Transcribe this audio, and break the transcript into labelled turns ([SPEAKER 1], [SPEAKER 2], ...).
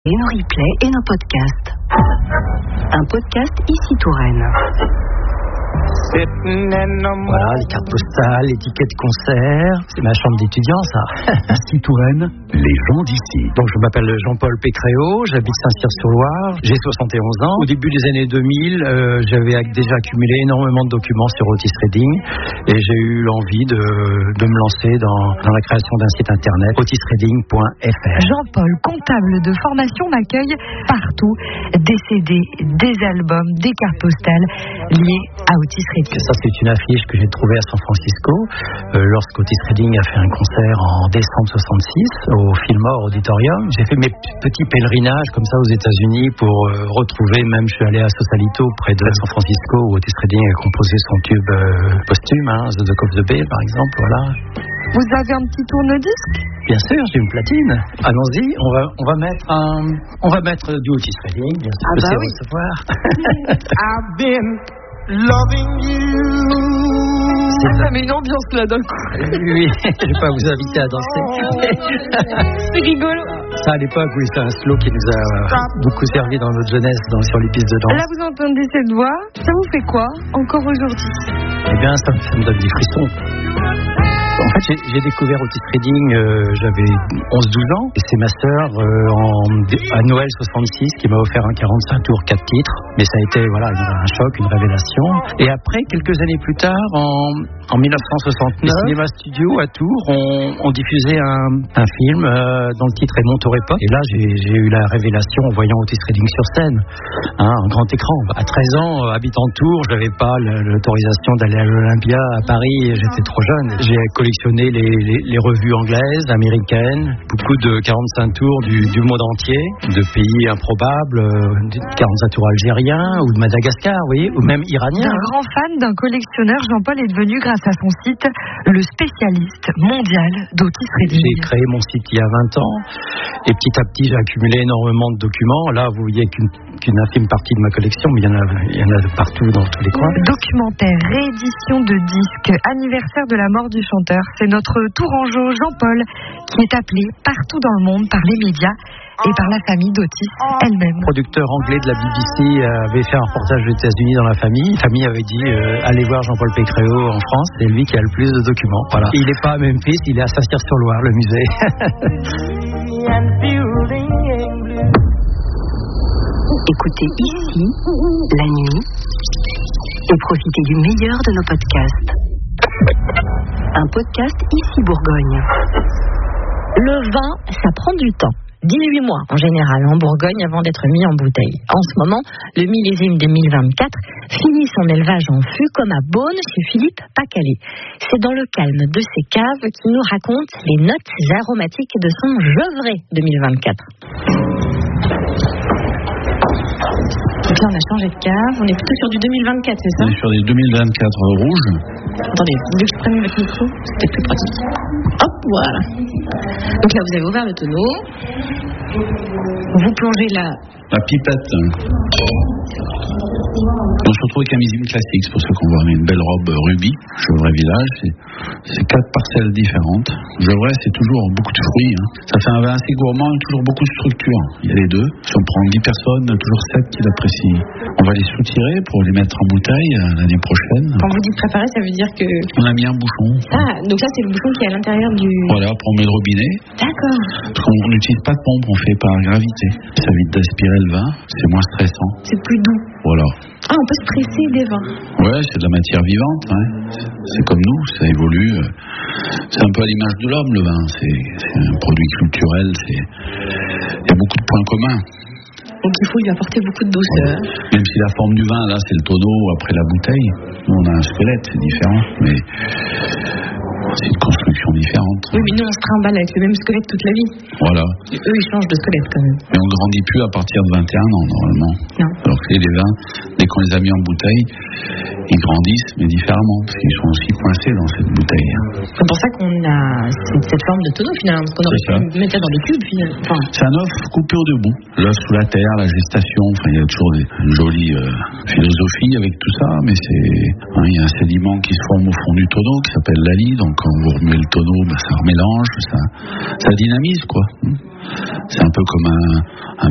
[SPEAKER 1] Et nos replays et nos podcasts. Un podcast ici Touraine.
[SPEAKER 2] Voilà, les cartes postales, les tickets de concert. C'est ma chambre d'étudiant, ça.
[SPEAKER 3] Ici Touraine, les gens d'ici.
[SPEAKER 2] Donc, je m'appelle Jean-Paul Pécréau, j'habite Saint-Cyr-sur-Loire, j'ai 71 ans. Au début des années 2000, j'avais déjà accumulé énormément de documents sur Otis Redding et j'ai eu l'envie de me lancer dans la création d'un site internet, otisredding.fr.
[SPEAKER 4] Jean-Paul, comptable de formation, m'accueille partout. Des CD, des albums, des cartes postales liées à Otis Redding.
[SPEAKER 2] Ça, c'est une affiche que j'ai trouvée à San Francisco lorsque Otis Redding a fait un concert en décembre 66 au Fillmore Auditorium. J'ai fait mes petits pèlerinages comme ça aux États-Unis pour retrouver, même je suis allé à Sausalito près de San Francisco où Otis Redding a composé son tube posthume, The Dock of the Bay par exemple, voilà.
[SPEAKER 4] Vous avez un petit tourne-disque ?
[SPEAKER 2] Bien sûr, j'ai une platine. Allons-y, on va mettre du Otis Redding, bien sûr, je sais recevoir.
[SPEAKER 5] I've been loving you.
[SPEAKER 4] Ça met une ambiance là d'un coup.
[SPEAKER 2] Oui, je vais pas vous inviter à danser.
[SPEAKER 4] C'est rigolo.
[SPEAKER 2] Ça, à l'époque, oui, c'est un slow qui nous a beaucoup servi dans notre jeunesse, sur les pistes de danse.
[SPEAKER 4] Là, vous entendez cette voix, ça vous fait quoi encore aujourd'hui ?
[SPEAKER 2] Eh bien, ça me donne des frissons. En fait, j'ai découvert Otis Redding, j'avais 11-12 ans, et c'est ma sœur à Noël 66 qui m'a offert un 45 tours 4 titres, mais ça a été un choc, une révélation. Et après, quelques années plus tard, en 1969, le Cinéma Studio à Tours ont diffusé un film dont le titre est Montaure-Époque, et là j'ai eu la révélation en voyant Otis Redding sur scène, en grand écran. À 13 ans, habitant Tours, je n'avais pas l'autorisation d'aller à l'Olympia à Paris, j'étais trop jeune. J'ai collectionné les revues anglaises, américaines, beaucoup de 45 tours du monde entier, de pays improbables, 45 tours algériens ou de Madagascar, oui, ou même iraniens.
[SPEAKER 4] Un grand fan d'un collectionneur, Jean-Paul est devenu, grâce à son site, le spécialiste mondial d'Otis Redding.
[SPEAKER 2] J'ai créé mon site il y a 20 ans et petit à petit j'ai accumulé énormément de documents. Là, vous voyez qu'une infime partie de ma collection, mais il y en a de partout dans tous les coins.
[SPEAKER 4] Documentaire, réédition de disques, anniversaire de la mort du chanteur. C'est notre tourangeau Jean-Paul qui est appelé partout dans le monde par les médias et par la famille d'Otis elle-même.
[SPEAKER 2] Le producteur anglais de la BBC avait fait un reportage aux États-Unis dans la famille. La famille avait dit allez voir Jean-Paul Pécréau en France, c'est lui qui a le plus de documents. Voilà. Et il n'est pas à Memphis, il est à Saint-Cyr-sur-Loire, le musée.
[SPEAKER 1] Écoutez ici, la nuit, et profitez du meilleur de nos podcasts. Un podcast ici Bourgogne.
[SPEAKER 6] Le vin, ça prend du temps. 18 mois en général en Bourgogne avant d'être mis en bouteille. En ce moment, le millésime 2024 finit son élevage en fût comme à Beaune chez Philippe Pacalé. C'est dans le calme de ses caves qu'il nous raconte les notes aromatiques de son Gevrey 2024.
[SPEAKER 7] Donc là, on a changé de cave. On est plutôt sur du 2024, c'est ça ?
[SPEAKER 8] On est sur des 2024 rouges.
[SPEAKER 7] Attendez, vous voulez que je prenne votre micro ? C'est peut-être plus pratique. Hop, voilà. Donc là, vous avez ouvert le tonneau. Vous plongez
[SPEAKER 8] la pipette. On se retrouve avec un millésime classique, c'est pour ça qu'on voit une belle robe rubis, Gevrey Village, c'est 4 parcelles différentes. Gevrey, c'est toujours beaucoup de fruits, Ça fait un vin assez gourmand et toujours beaucoup de structure. Il y a les deux. Si on prend 10 personnes, il y a toujours 7 qui l'apprécient. On va les soutirer pour les mettre en bouteille l'année prochaine.
[SPEAKER 7] Quand vous dites préparer, ça veut dire que...
[SPEAKER 8] On a mis un bouchon.
[SPEAKER 7] Ah, donc ça, c'est le bouchon qui est à l'intérieur du...
[SPEAKER 8] Voilà, après on met le robinet.
[SPEAKER 7] D'accord.
[SPEAKER 8] Parce qu'on n'utilise pas de pompe, on fait par gravité. Ça évite d'aspirer le vin, c'est moins stressant.
[SPEAKER 7] C'est plus doux.
[SPEAKER 8] Voilà.
[SPEAKER 7] Ah, on peut se presser des vins.
[SPEAKER 8] Ouais, c'est de la matière vivante. C'est comme nous, ça évolue. C'est un peu à l'image de l'homme, le vin. C'est un produit culturel. Il y a beaucoup de points communs.
[SPEAKER 7] Donc il faut lui apporter beaucoup de douceur.
[SPEAKER 8] Même si la forme du vin, là, c'est le tonneau après la bouteille. Nous, on a un squelette, c'est différent. Mais c'est une construction différente.
[SPEAKER 7] Oui, mais nous, on se trimballe avec le même squelette toute la vie.
[SPEAKER 8] Voilà.
[SPEAKER 7] Et eux, ils changent de squelette quand même.
[SPEAKER 8] Mais on ne grandit plus à partir de 21 ans, normalement.
[SPEAKER 7] Non.
[SPEAKER 8] Alors que les vins, dès qu'on les a mis en bouteille, ils grandissent, mais différemment, parce qu'ils sont aussi coincés dans cette bouteille.
[SPEAKER 7] C'est pour ça qu'on a cette forme de tonneau, finalement, parce qu'on aurait pu mettre ça dans des cubes, finalement. Enfin...
[SPEAKER 8] C'est un œuf coupé au debout. L'œuf sous la terre, la gestation, il y a toujours une jolie philosophie avec tout ça, mais il y a un sédiment qui se forme au fond du tonneau, qui s'appelle l'ali, donc quand vous remuez le tonneau, ça remélange, ça dynamise, quoi. C'est un peu comme un